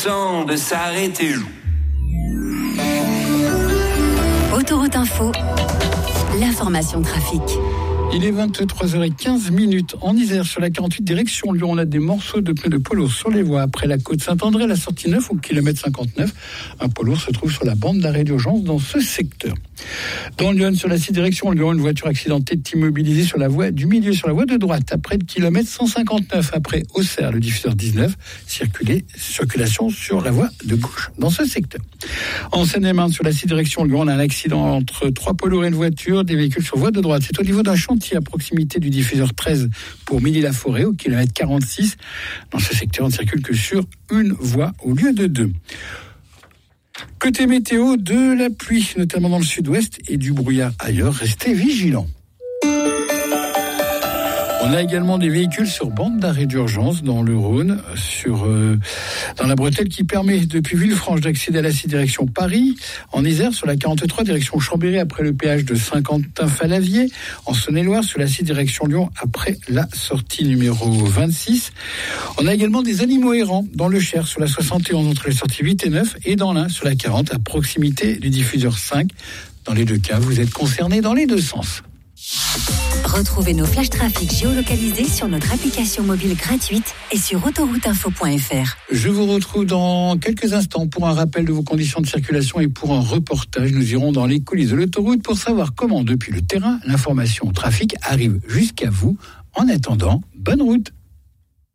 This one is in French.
De s'arrêter. Autoroute Info, l'information trafic. Il est 23h15 en Isère sur la 48 direction Lyon. On a des morceaux de pneus de poids lourd sur les voies. Après la côte Saint-André, la sortie 9 au kilomètre 59. Un poids lourd se trouve sur la bande d'arrêt d'urgence dans ce secteur. Dans Lyon, sur la 6 direction Lyon, une voiture accidentée est immobilisée sur la voie du milieu, sur la voie de droite, après le kilomètre 159. Après Auxerre, le diffuseur 19, circulation sur la voie de gauche dans ce secteur. En Seine-et-Marne, sur la 6 direction Lyon, on a un accident entre 3 poids lourds et une voiture, des véhicules sur voie de droite. C'est au niveau d'un chantier à proximité du diffuseur 13 pour Milly-la-Forêt, au kilomètre 46. Dans ce secteur, on ne circule que sur une voie au lieu de deux. Côté météo, de la pluie, notamment dans le sud-ouest, et du brouillard ailleurs. Restez vigilants. On a également des véhicules sur bande d'arrêt d'urgence dans le Rhône, dans la bretelle qui permet depuis Villefranche d'accéder à la 6 direction Paris, en Isère sur la 43 direction Chambéry après le péage de Saint-Quentin-Falavier, en Saône-et-Loire sur la 6 direction Lyon après la sortie numéro 26. On a également des animaux errants dans le Cher sur la 71 entre les sorties 8 et 9 et dans l'Ain sur la 40 à proximité du diffuseur 5. Dans les deux cas, vous êtes concernés dans les deux sens. Retrouvez nos flashs trafic géolocalisés sur notre application mobile gratuite et sur autorouteinfo.fr. Je vous retrouve dans quelques instants pour un rappel de vos conditions de circulation et pour un reportage. Nous irons dans les coulisses de l'autoroute pour savoir comment, depuis le terrain, l'information trafic arrive jusqu'à vous. En attendant, bonne route.